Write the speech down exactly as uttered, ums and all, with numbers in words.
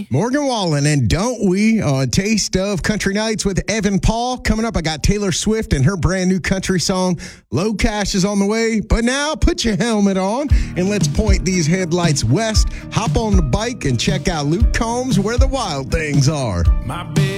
Morgan Wallen, and don't we? Uh, a taste of country nights with Evan Paul. Coming up, I got Taylor Swift and her brand new country song, Low Cash, is on the way. But now, put your helmet on, and let's point these headlights west. Hop on the bike and check out Luke Combs, where the wild things are. My bed